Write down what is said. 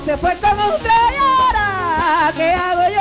Se fue con usted y ahora, ¿qué hago yo?